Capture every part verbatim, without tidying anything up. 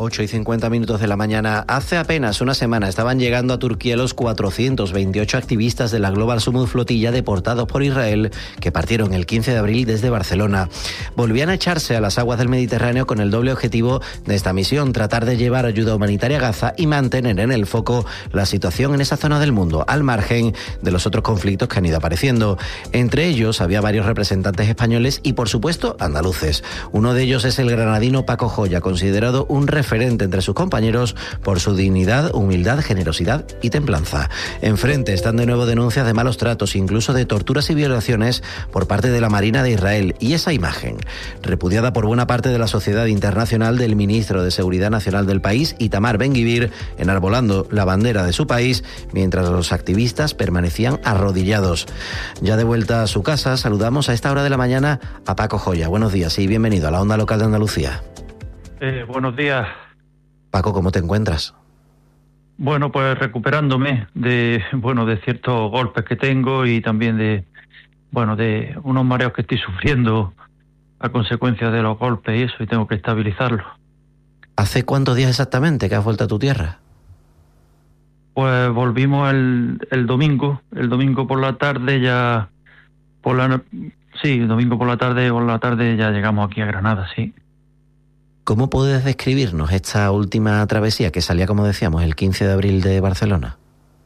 ocho y cincuenta minutos de la mañana. Hace apenas una semana estaban llegando a Turquía los cuatrocientos veintiocho activistas de la Global Summit Flotilla deportados por Israel, que partieron el quince de abril desde Barcelona. Volvían a echarse a las aguas del Mediterráneo con el doble objetivo de esta misión: tratar de llevar ayuda humanitaria a Gaza y mantener en el foco la situación en esa zona del mundo, al margen de los otros conflictos que han ido apareciendo. Entre ellos había varios representantes españoles y, por supuesto, andaluces. Uno de ellos es el granadino Paco Joya, considerado un referente entre sus compañeros por su dignidad, humildad, generosidad y templanza. Enfrente están de nuevo denuncias de malos tratos, incluso de torturas y violaciones por parte de la Marina de Israel. Y esa imagen, repudiada por buena parte de la sociedad internacional, del ministro de Seguridad Nacional del país, Itamar Ben-Gvir, enarbolando la bandera de su país mientras los activistas permanecían arrodillados. Ya de vuelta a su casa, saludamos a esta hora de la mañana a Paco Joya. Buenos días y bienvenido a la Onda Local de Andalucía. Eh, buenos días. Paco, ¿cómo te encuentras? Bueno, pues recuperándome de, bueno, de ciertos golpes que tengo y también de, bueno, de unos mareos que estoy sufriendo a consecuencia de los golpes y eso, y tengo que estabilizarlo. ¿Hace cuántos días exactamente que has vuelto a tu tierra? Pues volvimos el, el domingo, el domingo por la tarde ya, por la, sí, el domingo por la tarde, por la tarde ya llegamos aquí a Granada, sí. ¿Cómo puedes describirnos esta última travesía que salía, como decíamos, el quince de abril de Barcelona?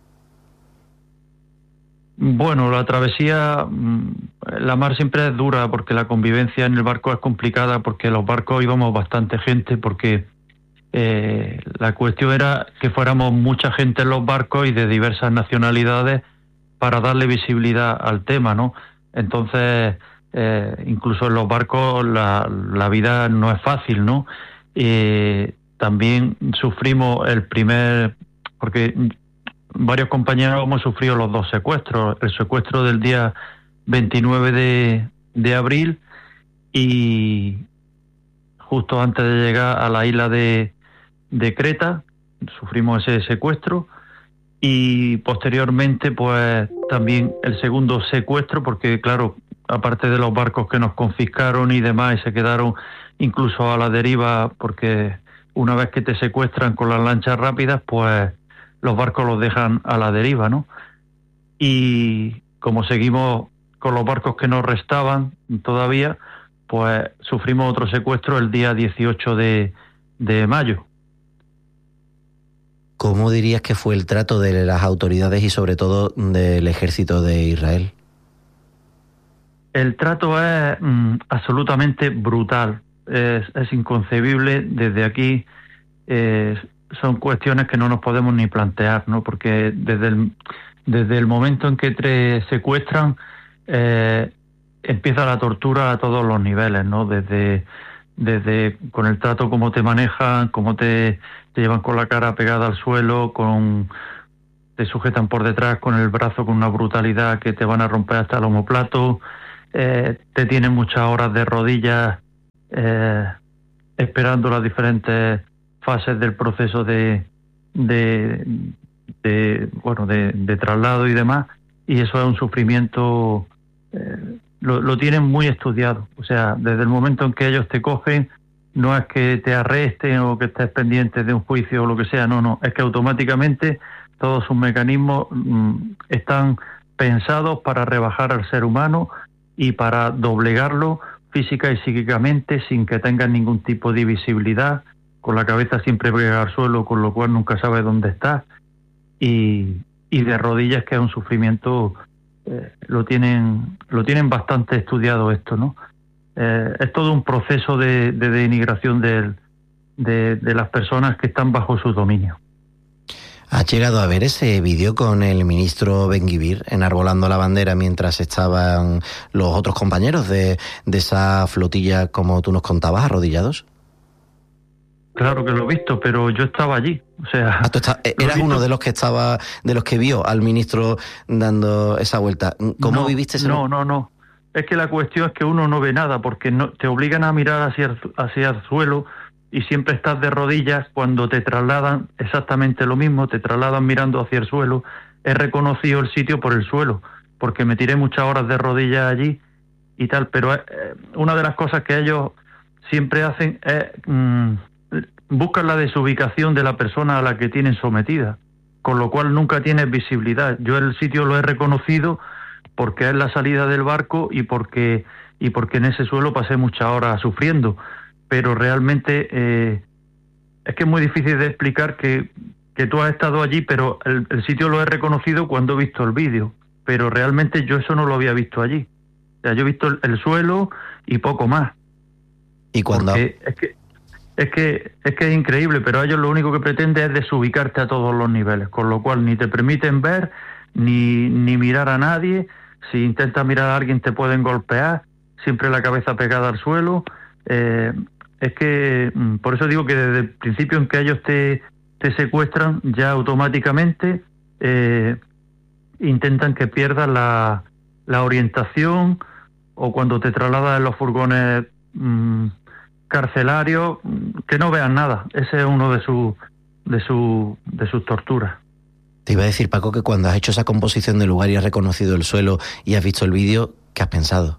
Bueno, la travesía, la mar siempre es dura porque la convivencia en el barco es complicada, porque los barcos íbamos bastante gente, porque eh, la cuestión era que fuéramos mucha gente en los barcos y de diversas nacionalidades para darle visibilidad al tema, ¿no? Entonces, Eh, incluso en los barcos la, la vida no es fácil, ¿no? Eh, también sufrimos el primer, porque varios compañeros hemos sufrido los dos secuestros, el secuestro del día veintinueve de, de abril y justo antes de llegar a la isla de, de Creta, sufrimos ese secuestro. Y posteriormente, pues también el segundo secuestro, porque claro, aparte de los barcos que nos confiscaron y demás, y se quedaron incluso a la deriva, porque una vez que te secuestran con las lanchas rápidas, pues los barcos los dejan a la deriva, ¿no? Y como seguimos con los barcos que nos restaban todavía, pues sufrimos otro secuestro el día dieciocho de, de mayo. ¿Cómo dirías que fue el trato de las autoridades y sobre todo del ejército de Israel? El trato es mm, absolutamente brutal, es, es inconcebible. Desde aquí eh, son cuestiones que no nos podemos ni plantear, ¿no? Porque desde el, desde el momento en que te secuestran eh, empieza la tortura a todos los niveles, ¿no? Desde, desde con el trato, cómo te manejan, cómo te, te llevan con la cara pegada al suelo, con te sujetan por detrás con el brazo con una brutalidad que te van a romper hasta el omoplato. Eh, te tienen muchas horas de rodillas eh, esperando las diferentes fases del proceso de, de, de bueno de, de traslado y demás, y eso es un sufrimiento, eh, lo, lo tienen muy estudiado. O sea, desde el momento en que ellos te cogen, no es que te arresten o que estés pendiente de un juicio o lo que sea, no, no, es que automáticamente todos sus mecanismos mmm, están pensados para rebajar al ser humano y para doblegarlo física y psíquicamente sin que tengan ningún tipo de visibilidad, con la cabeza siempre pegada al suelo, con lo cual nunca sabes dónde estás, y, y de rodillas, que es un sufrimiento, eh, lo tienen lo tienen bastante estudiado esto, ¿no? Eh, es todo un proceso de, de denigración de, de, de las personas que están bajo su dominio. ¿Has llegado a ver ese vídeo con el ministro Ben-Gvir enarbolando la bandera mientras estaban los otros compañeros de, de esa flotilla, como tú nos contabas, arrodillados? Claro que lo he visto, pero yo estaba allí. O sea, ah, tú está, eras uno de los que estaba, de los que vio al ministro dando esa vuelta. ¿Cómo no, viviste ese? No, no, no. Es que la cuestión es que uno no ve nada, porque no te obligan a mirar hacia el, hacia el suelo. Y siempre estás de rodillas cuando te trasladan, exactamente lo mismo, te trasladan mirando hacia el suelo. He reconocido el sitio por el suelo, porque me tiré muchas horas de rodillas allí y tal, pero eh, una de las cosas que ellos siempre hacen es mmm, buscan la desubicación de la persona a la que tienen sometida, con lo cual nunca tienes visibilidad. Yo el sitio lo he reconocido porque es la salida del barco y porque y porque en ese suelo pasé muchas horas sufriendo, pero realmente eh, es que es muy difícil de explicar que, que tú has estado allí, pero el, el sitio lo he reconocido cuando he visto el vídeo, pero realmente yo eso no lo había visto allí. O sea, yo he visto el, el suelo y poco más. ¿Y cuando? Es que, es que es que es increíble, pero ellos lo único que pretenden es desubicarte a todos los niveles, con lo cual ni te permiten ver, ni, ni mirar a nadie. Si intentas mirar a alguien te pueden golpear, siempre la cabeza pegada al suelo. Eh, es que, por eso digo que desde el principio en que ellos te, te secuestran, ya automáticamente eh, intentan que pierdas la, la orientación, o cuando te trasladas en los furgones mmm, carcelarios, que no vean nada. Ese es uno de sus de su, de sus torturas. Te iba a decir, Paco, que cuando has hecho esa composición del lugar y has reconocido el suelo y has visto el vídeo, ¿qué has pensado?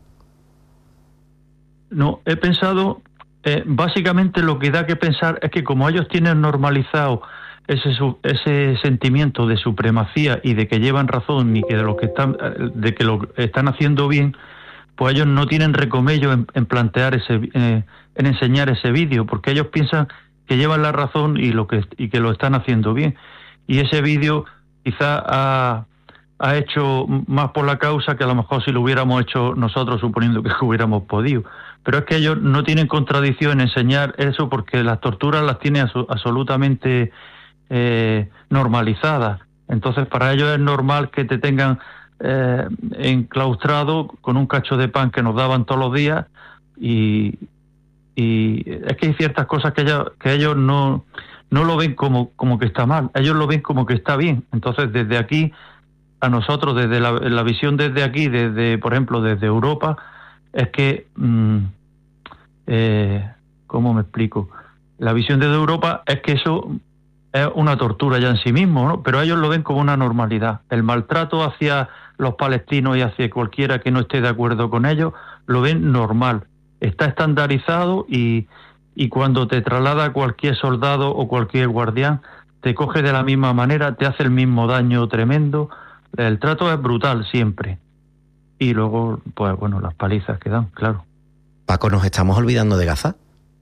No, he pensado, eh, básicamente lo que da que pensar es que como ellos tienen normalizado ese su, ese sentimiento de supremacía y de que llevan razón y que de lo que están de que lo están haciendo bien, pues ellos no tienen remedio en, en plantear ese eh, en enseñar ese vídeo, porque ellos piensan que llevan la razón y lo que y que lo están haciendo bien. Y ese vídeo quizá ha, ha hecho más por la causa que a lo mejor si lo hubiéramos hecho nosotros, suponiendo que hubiéramos podido. Pero es que ellos no tienen contradicción en enseñar eso, porque las torturas las tienen absolutamente eh, normalizadas. Entonces para ellos es normal que te tengan eh, enclaustrado con un cacho de pan que nos daban todos los días, y, y es que hay ciertas cosas que ellos, que ellos no, no lo ven como, como que está mal, ellos lo ven como que está bien. Entonces desde aquí, a nosotros, desde la, la visión desde aquí, desde por ejemplo desde Europa, es que, mmm, eh, ¿cómo me explico? La visión desde Europa es que eso es una tortura ya en sí mismo, ¿no? Pero ellos lo ven como una normalidad. El maltrato hacia los palestinos y hacia cualquiera que no esté de acuerdo con ellos, lo ven normal. Está estandarizado y, y cuando te traslada cualquier soldado o cualquier guardián, te coge de la misma manera, te hace el mismo daño tremendo. El trato es brutal siempre. Y luego, pues bueno, las palizas que dan, claro. Paco, ¿nos estamos olvidando de Gaza?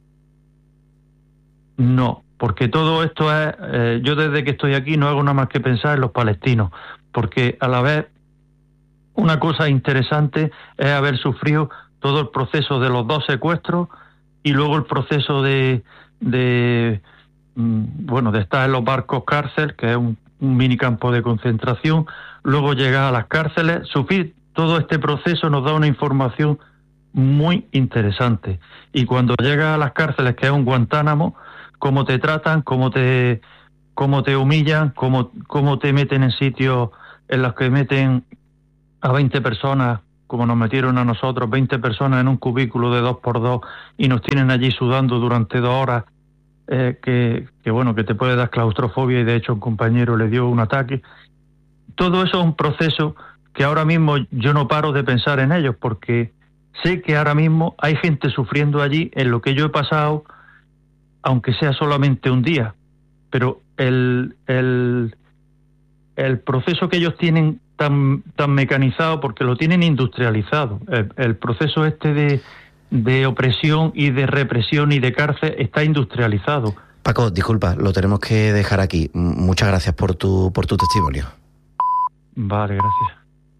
No, porque todo esto es... Eh, yo desde que estoy aquí no hago nada más que pensar en los palestinos, porque a la vez una cosa interesante es haber sufrido todo el proceso de los dos secuestros y luego el proceso de... de bueno, de estar en los barcos cárcel, que es un, un minicampo de concentración, luego llegar a las cárceles, sufrir. Todo este proceso nos da una información muy interesante. Y cuando llegas a las cárceles, que es un Guantánamo, cómo te tratan, cómo te cómo te humillan, cómo, cómo te meten en sitios en los que meten a veinte personas, como nos metieron a nosotros, veinte personas en un cubículo de dos por dos y nos tienen allí sudando durante dos horas, eh, que, que bueno, que te puede dar claustrofobia, y de hecho un compañero le dio un ataque. Todo eso es un proceso que ahora mismo yo no paro de pensar en ellos, porque sé que ahora mismo hay gente sufriendo allí en lo que yo he pasado, aunque sea solamente un día, pero el, el, el proceso que ellos tienen tan, tan mecanizado, porque lo tienen industrializado, el, el proceso este de, de opresión y de represión y de cárcel está industrializado. Paco, disculpa, lo tenemos que dejar aquí. Muchas gracias por tu, por tu testimonio. Vale, gracias.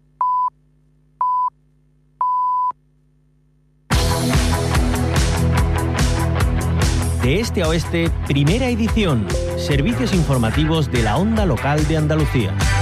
De este a oeste, primera edición. Servicios informativos de la Onda Local de Andalucía.